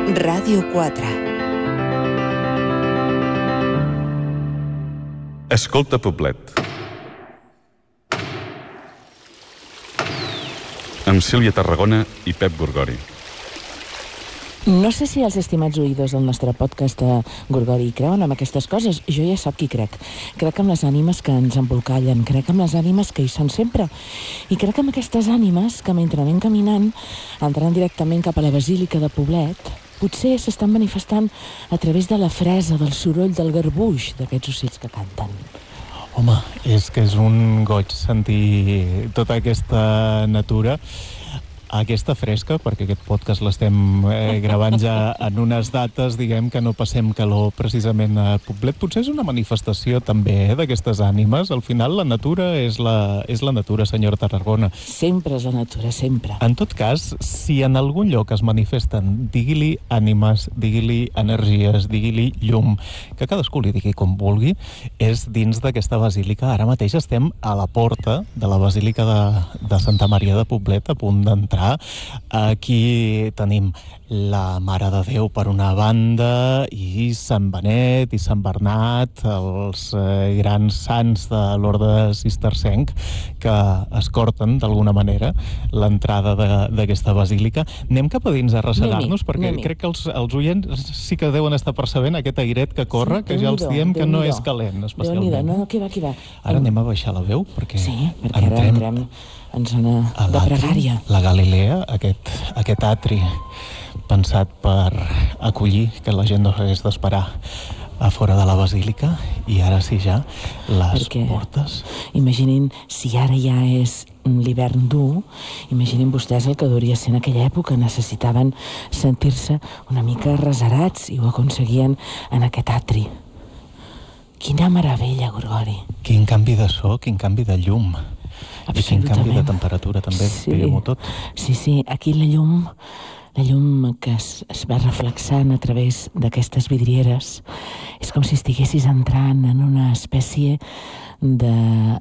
Ràdio 4. Escolta Poblet. Amb Sílvia Tarragona i Pep Gorgori. No sé si els estimats oïdors del nostre podcast de Gorgori creuen en aquestes coses. Jo ja sap qui crec. Crec en les ànimes que ens embolcallen, crec en les ànimes que hi són sempre. I crec en aquestes ànimes que mentre anem caminant, entrant directament cap a la Basílica de Poblet, potser s'estan manifestant a través de la fresa, del soroll, del garbuix d'aquests ocells que canten. Home, és que és un goig sentir tota aquesta natura, aquesta fresca, perquè aquest podcast l'estem gravant ja en unes dates, diguem, que no passem calor precisament a Poblet. Potser és una manifestació també d'aquestes ànimes. Al final la natura és la natura, senyora Tarragona. Sempre és la natura, sempre. En tot cas, si en algun lloc es manifesten, digui-li ànimes, digui-li energies, digui-li llum, que cadascú li digui com vulgui, és dins d'aquesta basílica. Ara mateix estem a la porta de la Basílica de Santa Maria de Poblet, a punt d'entrar. Aquí tenim la Mare de Déu per una banda i Sant Benet i Sant Bernat, els grans sants de l'orde cistercenc que escorten d'alguna manera l'entrada d'aquesta basílica. Anem cap a dins a ressegar-nos, perquè crec que els oients sí que deuen estar percebent aquest airet que corre, que ja els diem que no és calent, especialment. No, qui va. Ara anem a baixar la veu, perquè ara entrem en zona de pregària. La Galilea, aquest atri pensat per acollir que la gent no s'hagués d'esperar a fora de la basílica, i ara sí ja les portes. Imaginin, si ara ja és l'hivern dur, imaginin vostès el que duria ser en aquella època. Necessitaven sentir-se una mica reserats i ho aconseguien en aquest atri. Quina meravella, Gorgori. Quin canvi de so, quin canvi de llum. I quin canvi de temperatura també, diguem-ho tot. Sí, aquí la llum que es va reflexant a través d'aquestes vidrieres és com si estiguessis entrant en una espècie de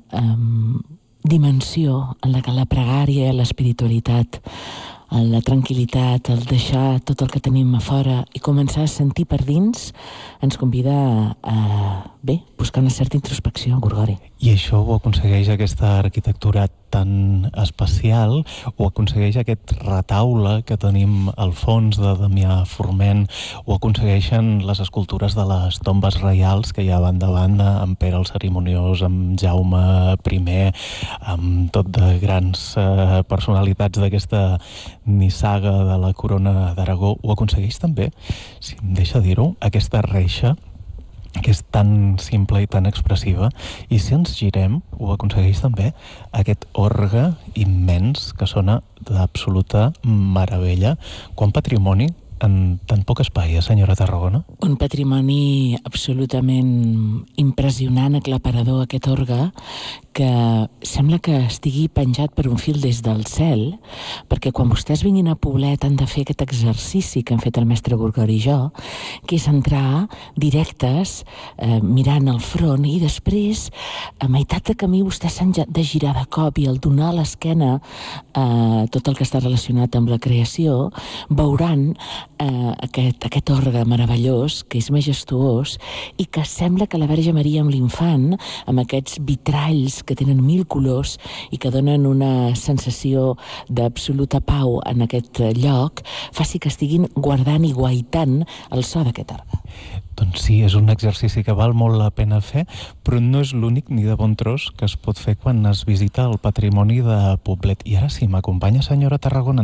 dimensió en la que la pregària, l'espiritualitat, la tranquil·litat, el deixar tot el que tenim a fora i començar a sentir per dins ens convida a buscar una certa introspecció, Gorgori. I això ho aconsegueix aquesta arquitectura tan especial, ho aconsegueix aquest retaule que tenim al fons de Damià Forment, ho aconsegueixen les escultures de les tombes reials que hi ha banda a banda, amb Pere el Cerimoniós, amb Jaume I, amb tot de grans personalitats d'aquesta nissaga de la corona d'Aragó. Ho aconsegueix també, si em deixa dir-ho, aquesta reixa que és tan simple i tan expressiva, i si ens girem ho aconsegueix també aquest orgue immens que sona d'absoluta meravella. Quant patrimoni en tan poc espai, senyora Tarragona? Un patrimoni absolutament impressionant, aclaparador, aquest orgue, que sembla que estigui penjat per un fil des del cel, perquè quan vostès vinguin a Poblet han de fer aquest exercici que han fet el mestre Gorgori i jo, que és entrar directes, mirant al front, i després, a meitat de camí, vostès s'han de girar de cop, i al donar l'esquena a tot el que està relacionat amb la creació, veuran aquest orgue meravellós, que és majestuós, i que sembla que la Verge Maria amb l'infant, amb aquests vitralls que tenen 1000 colors i que donen una sensació d'absoluta pau en aquest lloc, faci que estiguin guardant i guaitant el so d'aquest orgue. Doncs sí, és un exercici que val molt la pena fer, però no és l'únic ni de bon tros que es pot fer quan es visita el patrimoni de Poblet. I ara sí, m'acompanya, senyora Tarragona.